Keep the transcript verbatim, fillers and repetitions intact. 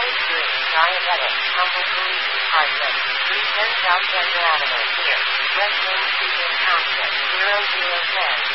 Cottage Green, Diabetic, Humble Foods Department, three ten South Denver Avenue, here, West Main Street in Township, zero zero ten.